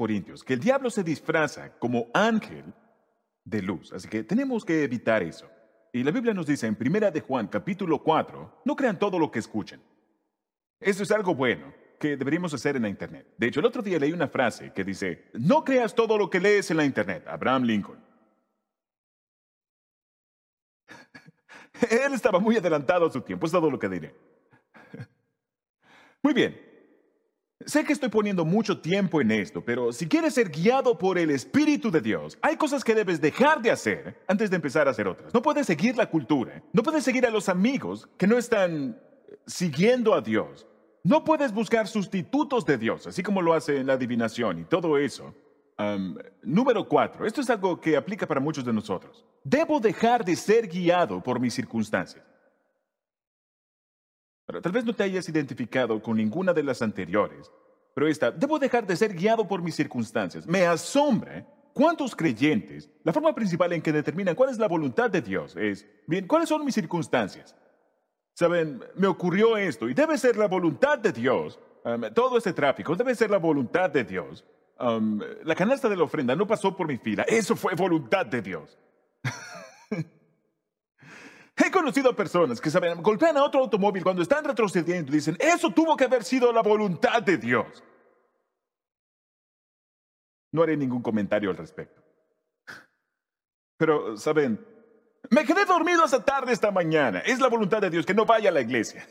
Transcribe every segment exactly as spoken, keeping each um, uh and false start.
Corintios que el diablo se disfraza como ángel de luz. Así que tenemos que evitar eso. Y la Biblia nos dice en Primera de Juan, capítulo cuatro, no crean todo lo que escuchen. Eso es algo bueno que deberíamos hacer en la Internet. De hecho, el otro día leí una frase que dice, no creas todo lo que lees en la Internet. Abraham Lincoln. Él estaba muy adelantado a su tiempo, es todo lo que diré. Muy bien. Sé que estoy poniendo mucho tiempo en esto, pero si quieres ser guiado por el Espíritu de Dios, hay cosas que debes dejar de hacer antes de empezar a hacer otras. No puedes seguir la cultura, no puedes seguir a los amigos que no están siguiendo a Dios. No puedes buscar sustitutos de Dios, así como lo hace en la adivinación y todo eso. Um, número cuatro, esto es algo que aplica para muchos de nosotros. Debo dejar de ser guiado por mis circunstancias. Pero tal vez no te hayas identificado con ninguna de las anteriores, pero esta, debo dejar de ser guiado por mis circunstancias. Me asombra cuántos creyentes, la forma principal en que determinan cuál es la voluntad de Dios es, bien, ¿cuáles son mis circunstancias? Saben, me ocurrió esto y debe ser la voluntad de Dios. Um, todo este tráfico debe ser la voluntad de Dios. Um, la canasta de la ofrenda no pasó por mi fila. Eso fue voluntad de Dios. He conocido personas que saben, golpean a otro automóvil cuando están retrocediendo y dicen, eso tuvo que haber sido la voluntad de Dios. No haré ningún comentario al respecto. Pero, saben, me quedé dormido hasta tarde esta mañana. Es la voluntad de Dios que no vaya a la iglesia.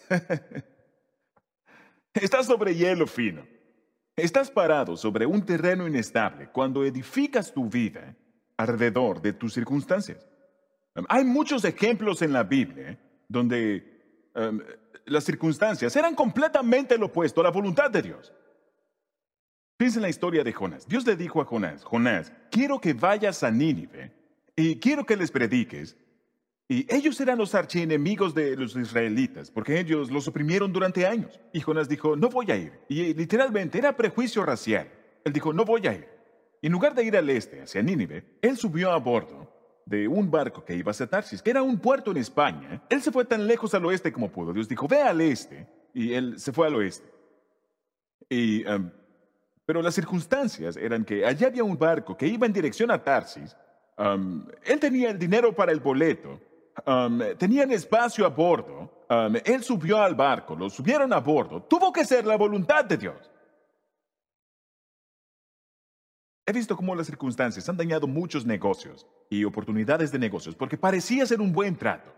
Estás sobre hielo fino. Estás parado sobre un terreno inestable cuando edificas tu vida alrededor de tus circunstancias. Um, hay muchos ejemplos en la Biblia donde um, las circunstancias eran completamente lo opuesto a la voluntad de Dios. Piensa en la historia de Jonás. Dios le dijo a Jonás, Jonás, quiero que vayas a Nínive y quiero que les prediques. Y ellos eran los archienemigos de los israelitas, porque ellos los oprimieron durante años. Y Jonás dijo, no voy a ir. Y literalmente era prejuicio racial. Él dijo, no voy a ir. Y en lugar de ir al este, hacia Nínive, él subió a bordo de un barco que iba hacia Tarsis, que era un puerto en España. Él se fue tan lejos al oeste como pudo. Dios dijo, ve al este. Y él se fue al oeste. Y, um, pero las circunstancias eran que allá había un barco que iba en dirección a Tarsis. Um, él tenía el dinero para el boleto. Um, tenían espacio a bordo. Um, él subió al barco, lo subieron a bordo. Tuvo que ser la voluntad de Dios. He visto cómo las circunstancias han dañado muchos negocios y oportunidades de negocios porque parecía ser un buen trato.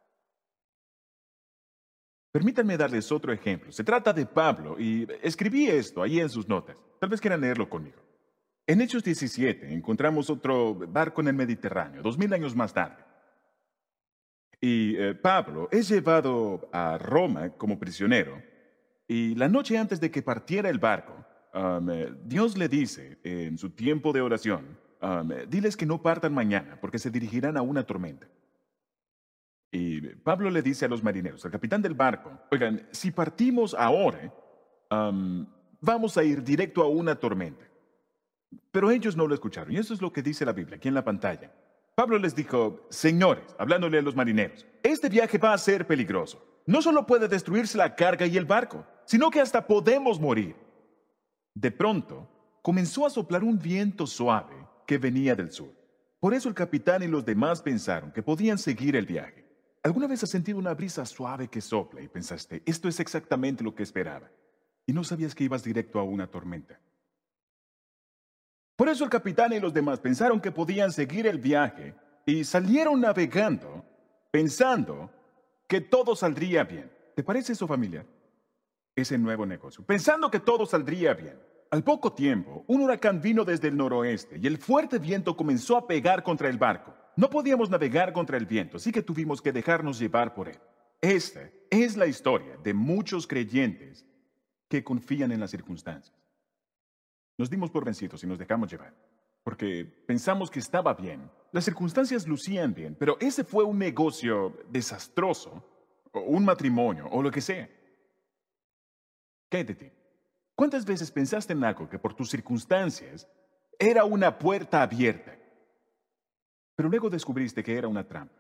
Permítanme darles otro ejemplo. Se trata de Pablo y escribí esto ahí en sus notas. Tal vez quieran leerlo conmigo. En Hechos diecisiete encontramos otro barco en el Mediterráneo, dos mil años más tarde. Y eh, Pablo es llevado a Roma como prisionero y la noche antes de que partiera el barco, Um, Dios le dice en su tiempo de oración, um, diles que no partan mañana porque se dirigirán a una tormenta. Y Pablo le dice a los marineros, al capitán del barco, oigan, si partimos ahora, um, vamos a ir directo a una tormenta. Pero ellos no lo escucharon y eso es lo que dice la Biblia aquí en la pantalla. Pablo les dijo, señores, hablándole a los marineros, este viaje va a ser peligroso. No solo puede destruirse la carga y el barco, sino que hasta podemos morir. De pronto, comenzó a soplar un viento suave que venía del sur. Por eso el capitán y los demás pensaron que podían seguir el viaje. ¿Alguna vez has sentido una brisa suave que sopla y pensaste, esto es exactamente lo que esperaba? Y no sabías que ibas directo a una tormenta. Por eso el capitán y los demás pensaron que podían seguir el viaje y salieron navegando pensando que todo saldría bien. ¿Te parece eso familiar? Ese nuevo negocio, pensando que todo saldría bien. Al poco tiempo, un huracán vino desde el noroeste y el fuerte viento comenzó a pegar contra el barco. No podíamos navegar contra el viento, así que tuvimos que dejarnos llevar por él. Esta es la historia de muchos creyentes que confían en las circunstancias. Nos dimos por vencidos y nos dejamos llevar, porque pensamos que estaba bien. Las circunstancias lucían bien, pero ese fue un negocio desastroso, o un matrimonio, o lo que sea. ¿Qué hay de ti? ¿Cuántas veces pensaste en algo que por tus circunstancias era una puerta abierta, pero luego descubriste que era una trampa?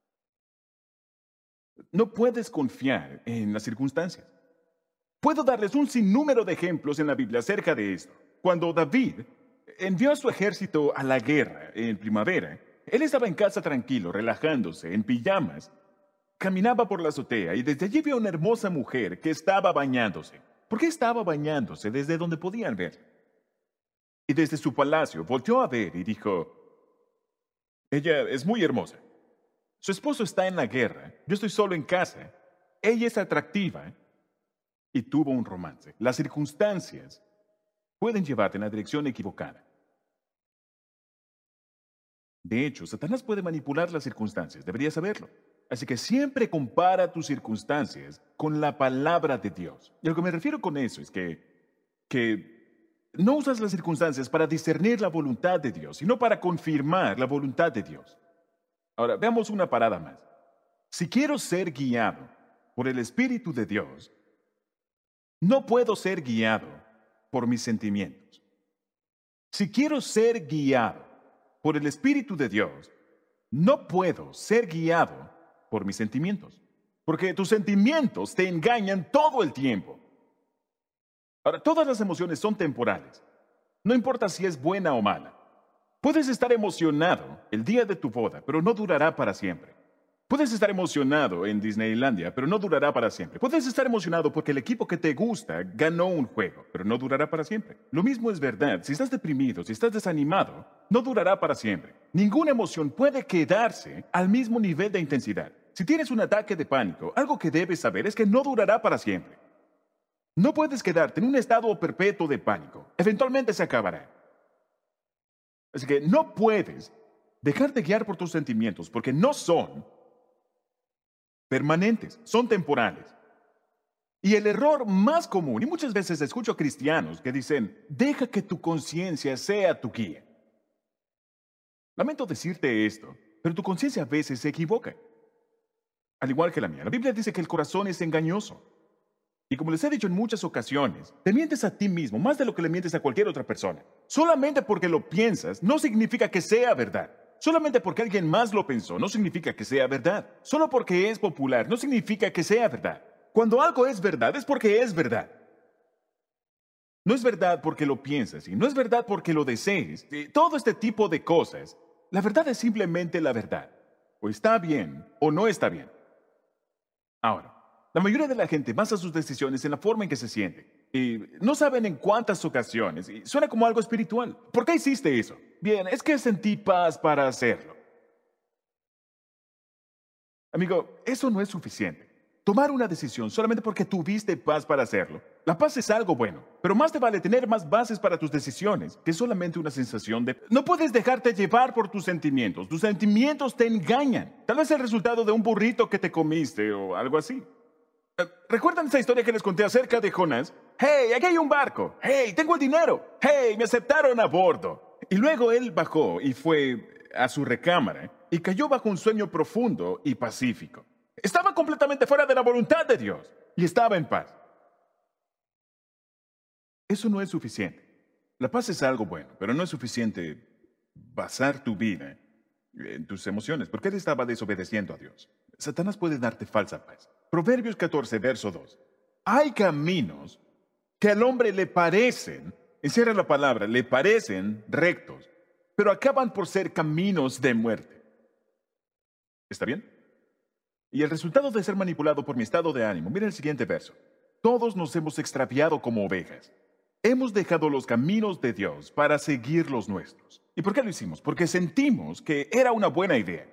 No puedes confiar en las circunstancias. Puedo darles un sinnúmero de ejemplos en la Biblia acerca de esto. Cuando David envió a su ejército a la guerra en primavera. Él estaba en casa tranquilo, relajándose, en pijamas. Caminaba por la azotea y desde allí vio a una hermosa mujer que estaba bañándose. ¿Por qué estaba bañándose? Desde donde podían ver. Y desde su palacio volteó a ver y dijo, ella es muy hermosa. Su esposo está en la guerra, yo estoy solo en casa. Ella es atractiva y tuvo un romance. Las circunstancias pueden llevarte en la dirección equivocada. De hecho, Satanás puede manipular las circunstancias, deberías saberlo. Así que siempre compara tus circunstancias con la palabra de Dios. Y a lo que me refiero con eso es que, que no usas las circunstancias para discernir la voluntad de Dios, sino para confirmar la voluntad de Dios. Ahora, veamos una parada más. Si quiero ser guiado por el Espíritu de Dios, no puedo ser guiado por mis sentimientos. Si quiero ser guiado por el Espíritu de Dios, no puedo ser guiado por mis sentimientos, porque tus sentimientos te engañan todo el tiempo. Ahora, todas las emociones son temporales. No importa si es buena o mala. Puedes estar emocionado el día de tu boda, pero no durará para siempre. Puedes estar emocionado en Disneylandia, pero no durará para siempre. Puedes estar emocionado porque el equipo que te gusta ganó un juego, pero no durará para siempre. Lo mismo es verdad. Si estás deprimido, si estás desanimado, no durará para siempre. Ninguna emoción puede quedarse al mismo nivel de intensidad. Si tienes un ataque de pánico, algo que debes saber es que no durará para siempre. No puedes quedarte en un estado perpetuo de pánico. Eventualmente se acabará. Así que no puedes dejarte guiar por tus sentimientos porque no son permanentes, son temporales. Y el error más común, y muchas veces escucho a cristianos que dicen, deja que tu conciencia sea tu guía. Lamento decirte esto, pero tu conciencia a veces se equivoca. Al igual que la mía, la Biblia dice que el corazón es engañoso. Y como les he dicho en muchas ocasiones, te mientes a ti mismo más de lo que le mientes a cualquier otra persona. Solamente porque lo piensas no significa que sea verdad. Solamente porque alguien más lo pensó no significa que sea verdad. Solo porque es popular no significa que sea verdad. Cuando algo es verdad es porque es verdad. No es verdad porque lo piensas y no es verdad porque lo desees. Y todo este tipo de cosas, la verdad es simplemente la verdad. O está bien o no está bien. Ahora, la mayoría de la gente basa sus decisiones en la forma en que se siente. Y no saben en cuántas ocasiones. Y suena como algo espiritual. ¿Por qué hiciste eso? Bien, es que sentí paz para hacerlo. Amigo, eso no es suficiente. Tomar una decisión solamente porque tuviste paz para hacerlo. La paz es algo bueno, pero más te vale tener más bases para tus decisiones que solamente una sensación de... No puedes dejarte llevar por tus sentimientos. Tus sentimientos te engañan. Tal vez el resultado de un burrito que te comiste o algo así. ¿Recuerdan esa historia que les conté acerca de Jonás? ¡Hey, aquí hay un barco! ¡Hey, tengo el dinero! ¡Hey, me aceptaron a bordo! Y luego él bajó y fue a su recámara y cayó bajo un sueño profundo y pacífico. Estaba completamente fuera de la voluntad de Dios y estaba en paz. Eso no es suficiente. La paz es algo bueno, pero no es suficiente basar tu vida en tus emociones, porque él estaba desobedeciendo a Dios. Satanás puede darte falsa paz. Proverbios catorce, verso dos. Hay caminos que al hombre le parecen, encierra la palabra, le parecen rectos, pero acaban por ser caminos de muerte. ¿Está bien? Y el resultado de ser manipulado por mi estado de ánimo, mira el siguiente verso. Todos nos hemos extraviado como ovejas. Hemos dejado los caminos de Dios para seguir los nuestros. ¿Y por qué lo hicimos? Porque sentimos que era una buena idea.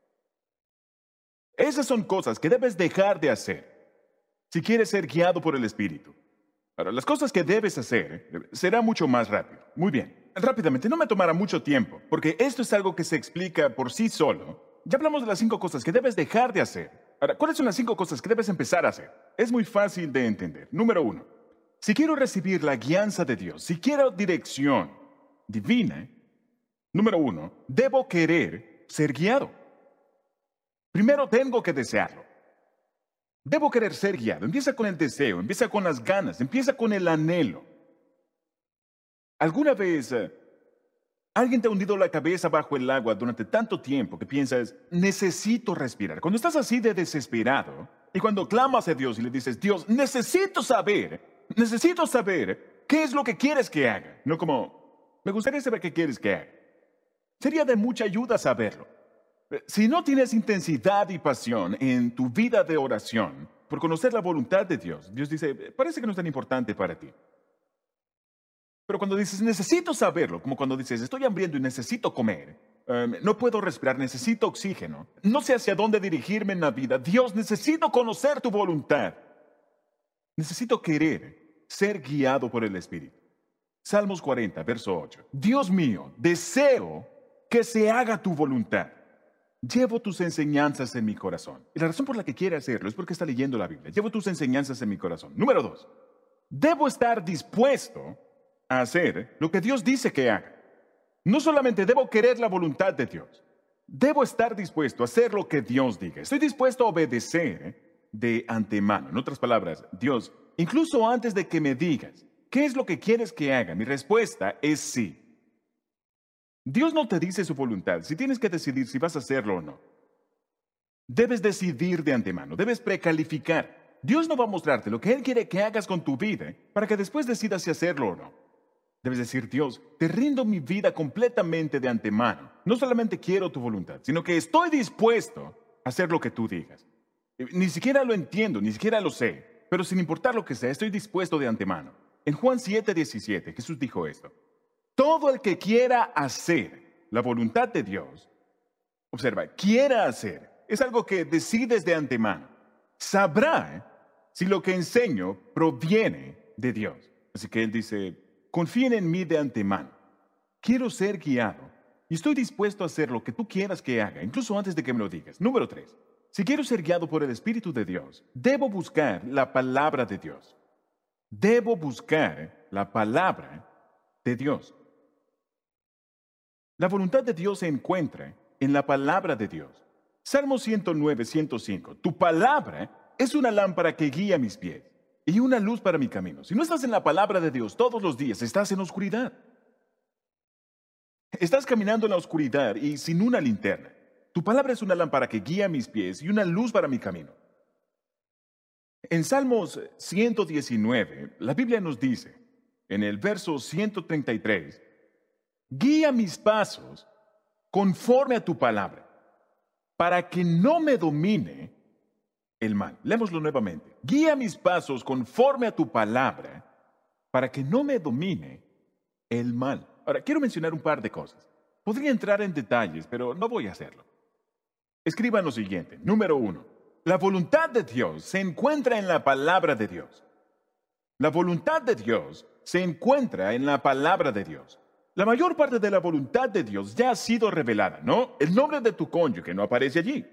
Esas son cosas que debes dejar de hacer si quieres ser guiado por el Espíritu. Ahora, las cosas que debes hacer será mucho más rápido. Muy bien. Rápidamente, no me tomará mucho tiempo, porque esto es algo que se explica por sí solo. Ya hablamos de las cinco cosas que debes dejar de hacer. Ahora, ¿cuáles son las cinco cosas que debes empezar a hacer? Es muy fácil de entender. Número uno. Si quiero recibir la guianza de Dios, si quiero dirección divina, número uno, debo querer ser guiado. Primero tengo que desearlo. Debo querer ser guiado. Empieza con el deseo, empieza con las ganas, empieza con el anhelo. ¿Alguna vez eh, alguien te ha hundido la cabeza bajo el agua durante tanto tiempo que piensas, necesito respirar? Cuando estás así de desesperado y cuando clamas a Dios y le dices, Dios, necesito saber, necesito saber qué es lo que quieres que haga. No como, Me gustaría saber qué quieres que haga. Sería de mucha ayuda saberlo. Eh, Si no tienes intensidad y pasión en tu vida de oración por conocer la voluntad de Dios, Dios dice, "Eh, parece que no es tan importante para ti. Pero cuando dices, necesito saberlo, como cuando dices, estoy hambriento y necesito comer, em, no puedo respirar, necesito oxígeno, no sé hacia dónde dirigirme en la vida, Dios, necesito conocer tu voluntad. Necesito querer ser guiado por el Espíritu. Salmos cuarenta, verso ocho. Dios mío, deseo que se haga tu voluntad. Llevo tus enseñanzas en mi corazón. Y la razón por la que quiere hacerlo es porque está leyendo la Biblia. Llevo tus enseñanzas en mi corazón. Número dos. Debo estar dispuesto a hacer lo que Dios dice que haga. No solamente debo querer la voluntad de Dios. Debo estar dispuesto a hacer lo que Dios diga. Estoy dispuesto a obedecer de antemano. En otras palabras, Dios, incluso antes de que me digas, ¿qué es lo que quieres que haga? Mi respuesta es sí. Dios no te dice su voluntad si tienes que decidir si vas a hacerlo o no. Debes decidir de antemano, debes precalificar. Dios no va a mostrarte lo que Él quiere que hagas con tu vida para que después decidas si hacerlo o no. Debes decir, Dios, te rindo mi vida completamente de antemano. No solamente quiero tu voluntad, sino que estoy dispuesto a hacer lo que tú digas. Ni siquiera lo entiendo, ni siquiera lo sé, pero sin importar lo que sea, estoy dispuesto de antemano. En Juan siete, diecisiete, Jesús dijo esto. Todo el que quiera hacer la voluntad de Dios, observa, quiera hacer, es algo que decides de antemano. Sabrá si lo que enseño proviene de Dios. Así que Él dice, confíen en mí de antemano. Quiero ser guiado y estoy dispuesto a hacer lo que tú quieras que haga, incluso antes de que me lo digas. Número tres. Si quiero ser guiado por el Espíritu de Dios, debo buscar la palabra de Dios. Debo buscar la palabra de Dios. La voluntad de Dios se encuentra en la palabra de Dios. Salmo ciento nueve, ciento cinco. Tu palabra es una lámpara que guía mis pies y una luz para mi camino. Si no estás en la palabra de Dios todos los días, estás en oscuridad. Estás caminando en la oscuridad y sin una linterna. Tu palabra es una lámpara que guía mis pies y una luz para mi camino. En Salmos ciento diecinueve, la Biblia nos dice, en el verso ciento treinta y tres, guía mis pasos conforme a tu palabra, para que no me domine el mal. Leémoslo nuevamente. Guía mis pasos conforme a tu palabra, para que no me domine el mal. Ahora, quiero mencionar un par de cosas. Podría entrar en detalles, pero no voy a hacerlo. Escriban lo siguiente. Número uno. La voluntad de Dios se encuentra en la palabra de Dios. La voluntad de Dios se encuentra en la palabra de Dios. La mayor parte de la voluntad de Dios ya ha sido revelada, ¿no? El nombre de tu cónyuge no aparece allí.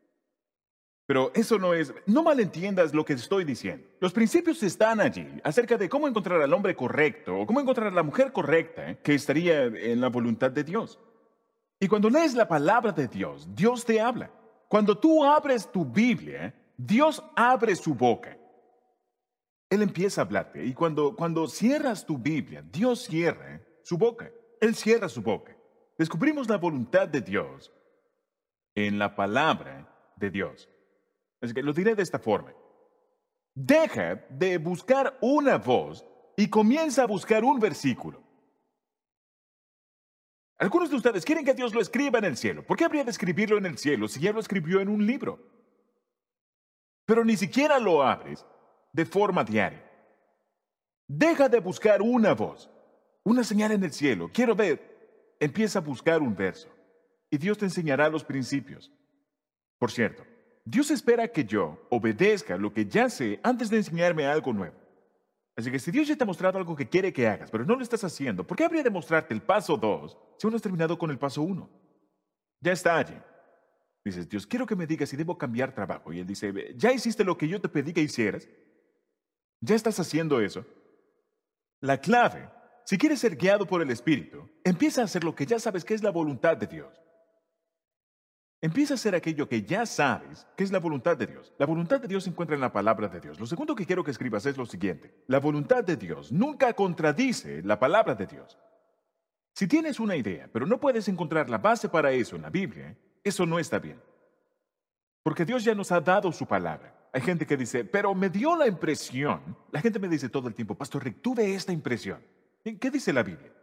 Pero eso no es... No malentiendas lo que estoy diciendo. Los principios están allí acerca de cómo encontrar al hombre correcto o cómo encontrar a la mujer correcta ¿eh? que estaría en la voluntad de Dios. Y cuando lees la palabra de Dios, Dios te habla. Cuando tú abres tu Biblia, Dios abre su boca. Él empieza a hablarte. Y cuando, cuando cierras tu Biblia, Dios cierra su boca. Él cierra su boca. Descubrimos la voluntad de Dios en la palabra de Dios. Así que lo diré de esta forma. Deja de buscar una voz y comienza a buscar un versículo. Algunos de ustedes quieren que Dios lo escriba en el cielo. ¿Por qué habría de escribirlo en el cielo si ya lo escribió en un libro? Pero ni siquiera lo abres de forma diaria. Deja de buscar una voz, una señal en el cielo. Quiero ver. Empieza a buscar un verso y Dios te enseñará los principios. Por cierto, Dios espera que yo obedezca lo que ya sé antes de enseñarme algo nuevo. Así que si Dios ya te ha mostrado algo que quiere que hagas, pero no lo estás haciendo, ¿por qué habría de mostrarte el paso dos si aún no has terminado con el paso uno? Ya está allí. Dices, Dios, quiero que me digas si debo cambiar trabajo. Y Él dice, ¿ya hiciste lo que yo te pedí que hicieras? ¿Ya estás haciendo eso? La clave, si quieres ser guiado por el Espíritu, empieza a hacer lo que ya sabes que es la voluntad de Dios. Empieza a hacer aquello que ya sabes que es la voluntad de Dios. La voluntad de Dios se encuentra en la palabra de Dios. Lo segundo que quiero que escribas es lo siguiente. La voluntad de Dios nunca contradice la palabra de Dios. Si tienes una idea, pero no puedes encontrar la base para eso en la Biblia, eso no está bien. Porque Dios ya nos ha dado su palabra. Hay gente que dice, pero me dio la impresión. La gente me dice todo el tiempo, Pastor Rick, tuve esta impresión. ¿Qué dice la Biblia?